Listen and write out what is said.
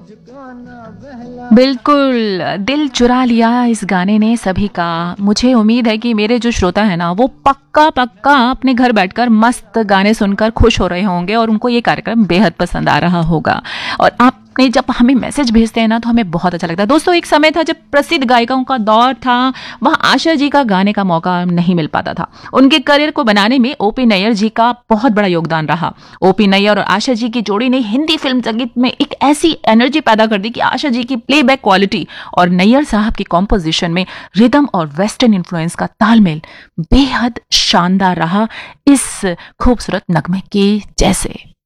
बिल्कुल, दिल चुरा लिया इस गाने ने सभी का। मुझे उम्मीद है कि मेरे जो श्रोता हैं ना, वो पक्का अपने घर बैठकर मस्त गाने सुनकर खुश हो रहे होंगे और उनको ये कार्यक्रम बेहद पसंद आ रहा होगा। और आपने जब हमें मैसेज भेजते हैं ना, तो हमें बहुत अच्छा लगता है। दोस्तों, एक समय था जब प्रसिद्ध गायिकाओं का दौर था, वहाँ आशा जी का गाने का मौका नहीं मिल पाता था। उनके करियर को बनाने में ओपी नैयर जी का बहुत बड़ा योगदान रहा। ओपी नैयर और आशा जी की जोड़ी ने हिंदी फिल्म संगीत में एक ऐसी एनर्जी पैदा कर दी कि आशा जी की प्लेबैक क्वालिटी और नैयर साहब की कॉम्पोजिशन में रिदम और वेस्टर्न इन्फ्लुएंस का तालमेल बेहद शानदार रहा, इस खूबसूरत नगमे के जैसे।